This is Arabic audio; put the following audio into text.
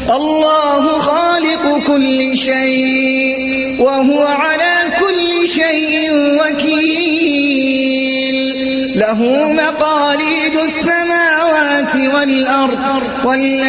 الله خالق كل شيء وهو على كل شيء وكيل له مقاليد السماوات والأرض